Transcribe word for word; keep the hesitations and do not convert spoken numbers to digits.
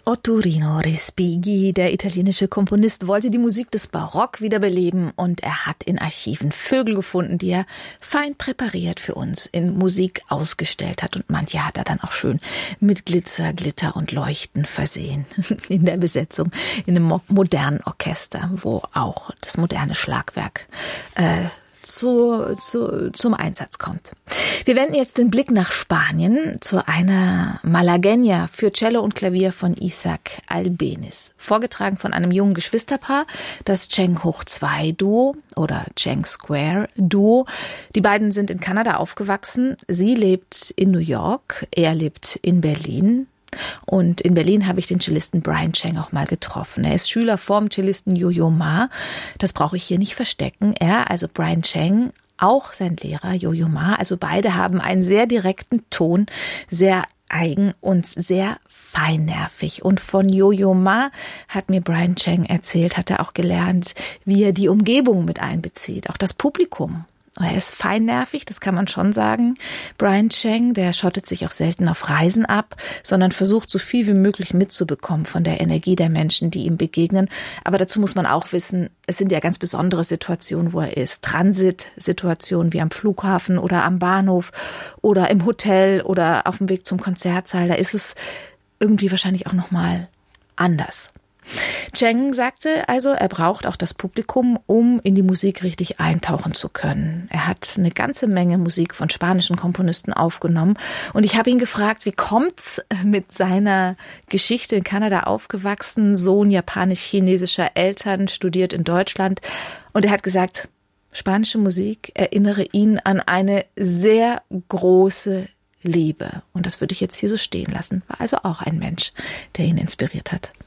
Ottorino Respighi, der italienische Komponist, wollte die Musik des Barock wiederbeleben und er hat in Archiven Vögel gefunden, die er fein präpariert für uns in Musik ausgestellt hat. Und manche hat er dann auch schön mit Glitzer, Glitter und Leuchten versehen in der Besetzung in einem modernen Orchester, wo auch das moderne Schlagwerk äh, Zu, zu, zum Einsatz kommt. Wir wenden jetzt den Blick nach Spanien zu einer Malagueña für Cello und Klavier von Isaac Albéniz. Vorgetragen von einem jungen Geschwisterpaar, das Cheng Hoch zwei Duo oder Cheng Square Duo. Die beiden sind in Kanada aufgewachsen. Sie lebt in New York, er lebt in Berlin. Und in Berlin habe ich den Cellisten Brian Cheng auch mal getroffen. Er ist Schüler vom Cellisten Yo-Yo Ma. Das brauche ich hier nicht verstecken. Er, also Brian Cheng, auch sein Lehrer Yo-Yo Ma. Also beide haben einen sehr direkten Ton, sehr eigen und sehr feinnervig. Und von Yo-Yo Ma hat mir Brian Cheng erzählt, hat er auch gelernt, wie er die Umgebung mit einbezieht, auch das Publikum. Er ist feinnervig, das kann man schon sagen. Brian Cheng, der schottet sich auch selten auf Reisen ab, sondern versucht so viel wie möglich mitzubekommen von der Energie der Menschen, die ihm begegnen. Aber dazu muss man auch wissen, es sind ja ganz besondere Situationen, wo er ist. Transitsituationen wie am Flughafen oder am Bahnhof oder im Hotel oder auf dem Weg zum Konzertsaal. Da ist es irgendwie wahrscheinlich auch nochmal anders. Cheng sagte also, er braucht auch das Publikum, um in die Musik richtig eintauchen zu können. Er hat eine ganze Menge Musik von spanischen Komponisten aufgenommen und ich habe ihn gefragt, wie kommt's mit seiner Geschichte in Kanada aufgewachsen, Sohn japanisch-chinesischer Eltern, studiert in Deutschland, und er hat gesagt, spanische Musik erinnere ihn an eine sehr große Liebe, und das würde ich jetzt hier so stehen lassen. War also auch ein Mensch, der ihn inspiriert hat.